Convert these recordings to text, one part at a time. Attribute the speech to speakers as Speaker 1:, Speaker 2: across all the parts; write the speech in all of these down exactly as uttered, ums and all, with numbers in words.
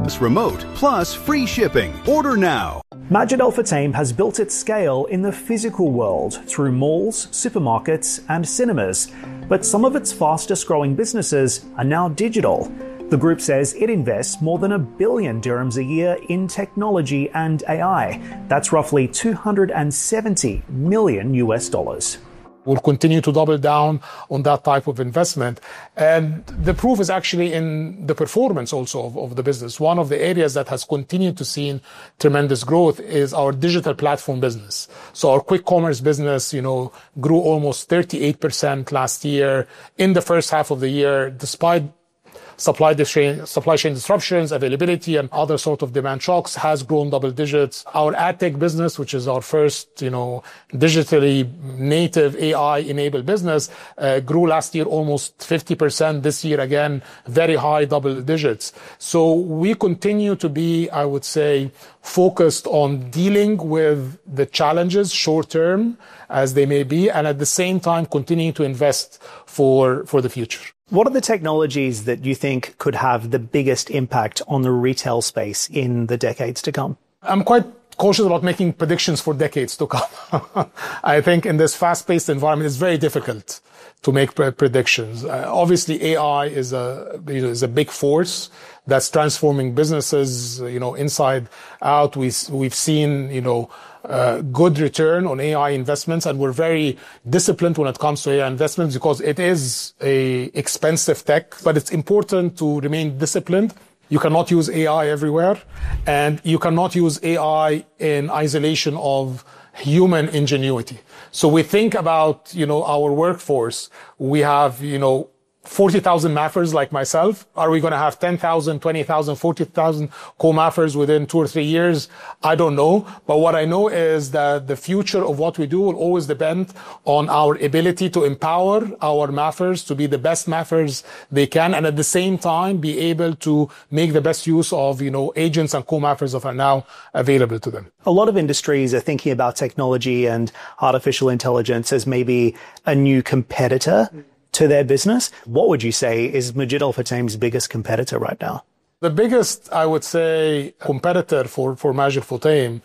Speaker 1: Remote, plus free shipping. Order now.
Speaker 2: Majid Al Futtaim has built its scale in the physical world through malls, supermarkets, and cinemas. But some of its fastest growing businesses are now digital. The group says it invests more than a billion dirhams a year in technology and A I. That's roughly two hundred seventy million U S dollars.
Speaker 3: We'll continue to double down on that type of investment. And the proof is actually in the performance also of, of the business. One of the areas that has continued to see tremendous growth is our digital platform business. So our quick commerce business, you know, grew almost thirty-eight percent last year in the first half of the year, despite Supply chain, supply chain disruptions, availability, and other sort of demand shocks, has grown double digits. Our ad tech business, which is our first, you know, digitally native A I-enabled business, uh, grew last year almost fifty percent. This year, again, very high double digits. So we continue to be, I would say, focused on dealing with the challenges short term as they may be, and at the same time continuing to invest for, for the future.
Speaker 2: What are the technologies that you think could have the biggest impact on the retail space in the decades to come?
Speaker 3: I'm quite cautious about making predictions for decades to come. I think in this fast-paced environment, it's very difficult to make predictions. Uh, obviously, A I is a is a big force that's transforming businesses, you know, inside out. We we've seen, you know, uh, good return on A I investments, and we're very disciplined when it comes to A I investments because it is a expensive tech, but it's important to remain disciplined. You cannot use A I everywhere, and you cannot use A I in isolation of human ingenuity. So we think about, you know, our workforce. We have, you know, forty thousand mappers like myself. Are we going to have ten thousand, twenty thousand, forty thousand co-mappers within two or three years? I don't know. But what I know is that the future of what we do will always depend on our ability to empower our mappers to be the best mappers they can, and at the same time be able to make the best use of, you know, agents and co-mappers that are now available to them.
Speaker 2: A lot of industries are thinking about technology and artificial intelligence as maybe a new competitor to their business. What would you say is Majid Al Futtaim's biggest competitor right now?
Speaker 3: The biggest, I would say, competitor for, for Majid Al Futtaim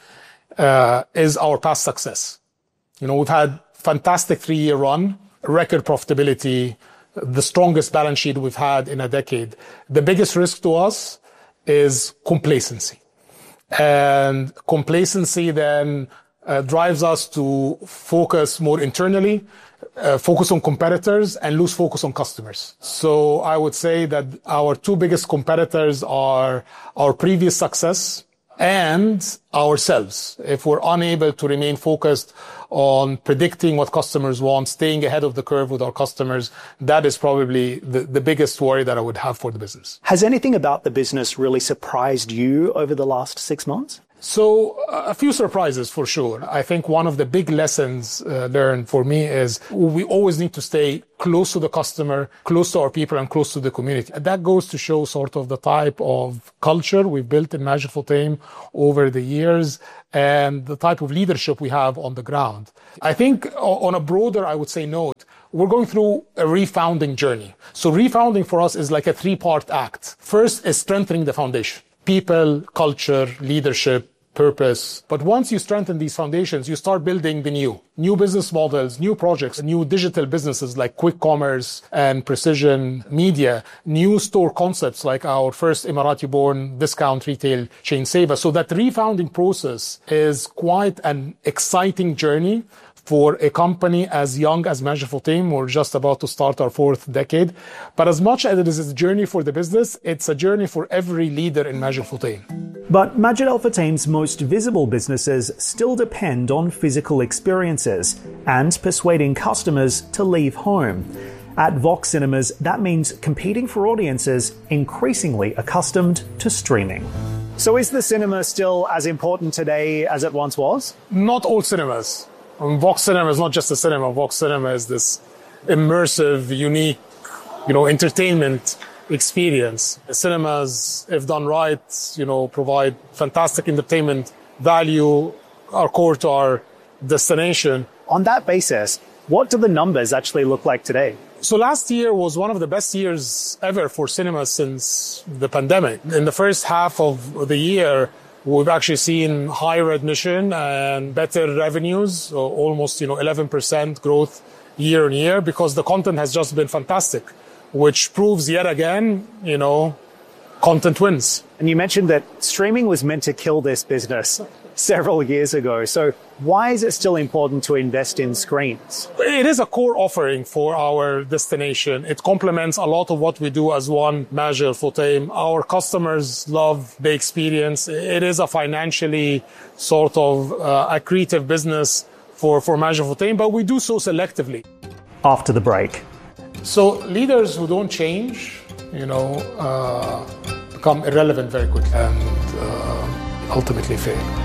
Speaker 3: uh, is our past success. You know, we've had fantastic three-year run, record profitability, the strongest balance sheet we've had in a decade. The biggest risk to us is complacency. And complacency then uh, drives us to focus more internally, Uh, focus on competitors, and lose focus on customers. So I would say that our two biggest competitors are our previous success and ourselves. If we're unable to remain focused on predicting what customers want, staying ahead of the curve with our customers, that is probably the, the biggest worry that I would have for the business.
Speaker 2: Has anything about the business really surprised you over the last six months?
Speaker 3: So a few surprises for sure. I think one of the big lessons uh, learned for me is we always need to stay close to the customer, close to our people, and close to the community. And that goes to show sort of the type of culture we've built in Majid Al Futtaim over the years and the type of leadership we have on the ground. I think on a broader, I would say, note, we're going through a refounding journey. So refounding for us is like a three-part act. First is strengthening the foundation. People, culture, leadership, purpose. But once you strengthen these foundations, you start building the new. New business models, new projects, new digital businesses like quick commerce and precision media, new store concepts like our first Emirati-born discount retail chain Seva. So that refounding process is quite an exciting journey for a company as young as Majid Al Futtaim. We're just about to start our fourth decade. But as much as it is a journey for the business, it's a journey for every leader in Majid Al Futtaim.
Speaker 2: But Majid Al Futtaim's most visible businesses still depend on physical experiences and persuading customers to leave home. At Vox Cinemas, that means competing for audiences increasingly accustomed to streaming. So is the cinema still as important today as it once was?
Speaker 3: Not all cinemas. Um, Vox Cinema is not just a cinema. Vox Cinema is this immersive, unique, you know, entertainment experience. Cinemas, if done right, you know, provide fantastic entertainment value, are core to our destination.
Speaker 2: On that basis, what do the numbers actually look like today?
Speaker 3: So last year was one of the best years ever for cinema since the pandemic. In the first half of the year, we've actually seen higher admission and better revenues, so almost, you know, eleven percent growth year on year, because the content has just been fantastic, which proves yet again, you know, content wins.
Speaker 2: And you mentioned that streaming was meant to kill this business several years ago. So why is it still important to invest in screens?
Speaker 3: It is a core offering for our destination. It complements a lot of what we do as one Major Fotaim. Our customers love the experience. It is a financially sort of uh, accretive business for, for Major Fotaim, but we do so selectively.
Speaker 2: After the break.
Speaker 3: So leaders who don't change, you know, uh, become irrelevant very quickly and uh, ultimately fail.